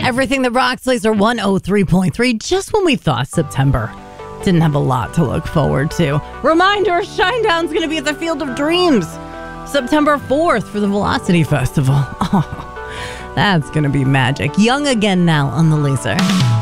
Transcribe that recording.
Everything that rocks, Laser 103.3, just when we thought September didn't have a lot to look forward to. Reminder, Shinedown's going to be at the Field of Dreams September 4th for the Velocity Festival. Oh, that's going to be magic. Young again now on the Laser.